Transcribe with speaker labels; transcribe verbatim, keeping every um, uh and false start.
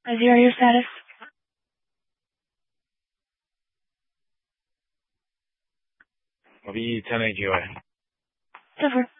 Speaker 1: Zero your status.
Speaker 2: I'll be ten A Q A.
Speaker 1: Over.